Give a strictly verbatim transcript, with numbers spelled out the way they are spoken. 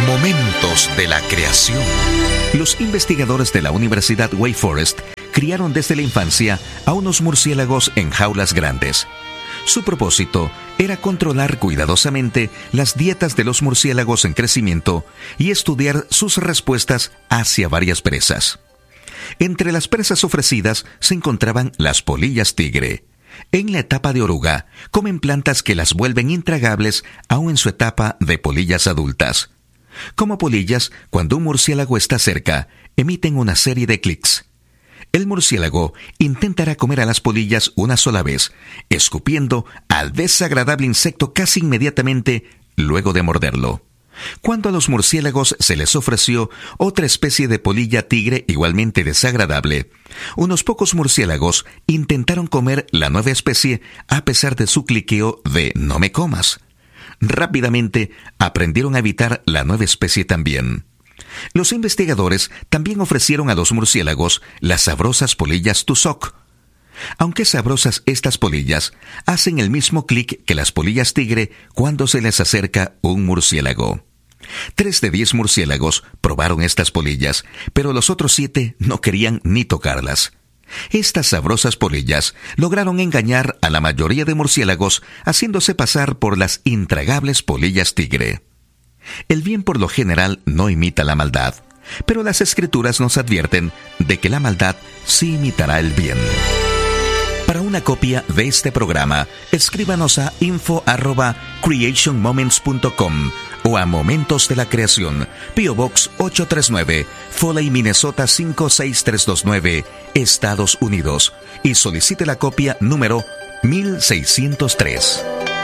Momentos de la creación. Los investigadores de la Universidad Wake Forest criaron desde la infancia a unos murciélagos en jaulas grandes. Su propósito era controlar cuidadosamente las dietas de los murciélagos en crecimiento y estudiar sus respuestas hacia varias presas. Entre las presas ofrecidas se encontraban las polillas tigre. En la etapa de oruga, comen plantas que las vuelven intragables aún en su etapa de polillas adultas. Como polillas, cuando un murciélago está cerca, emiten una serie de clics. El murciélago intentará comer a las polillas una sola vez, escupiendo al desagradable insecto casi inmediatamente luego de morderlo. Cuando a los murciélagos se les ofreció otra especie de polilla tigre igualmente desagradable, unos pocos murciélagos intentaron comer la nueva especie a pesar de su cliqueo de «no me comas». Rápidamente aprendieron a evitar la nueva especie también. Los investigadores también ofrecieron a los murciélagos las sabrosas polillas tussock. Aunque sabrosas estas polillas, hacen el mismo clic que las polillas tigre cuando se les acerca un murciélago. Tres de diez murciélagos probaron estas polillas, pero los otros siete no querían ni tocarlas. Estas sabrosas polillas lograron engañar a la mayoría de murciélagos, haciéndose pasar por las intragables polillas tigre. El bien por lo general no imita la maldad, pero las escrituras nos advierten de que la maldad sí imitará el bien. Para una copia de este programa, escríbanos a info arroba creation moments punto com o a Momentos de la Creación, P O Box ocho tres nueve, Foley, Minnesota cinco seis tres dos nueve, Estados Unidos, y solicite la copia número mil seiscientos tres.